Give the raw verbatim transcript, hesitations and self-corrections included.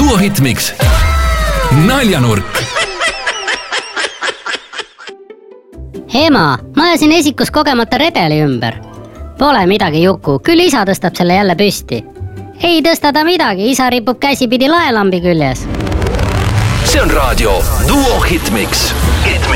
Duo Hitmix naljanurk. Ema, ma ajasin esikus kogemata redeli ümber. Pole midagi Juku, küll isa tõstab selle jälle püsti. Ei tõsta ta midagi, isa ripub käsipidi laelambi küljes. See on raadio Duo Hitmix.